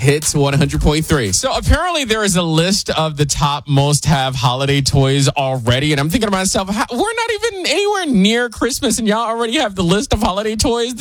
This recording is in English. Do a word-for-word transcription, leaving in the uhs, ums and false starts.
Hits one hundred point three. So apparently there is a list of the top most-have holiday toys already, and I'm thinking to myself, how, we're not even anywhere near Christmas, and y'all already have the list of holiday toys.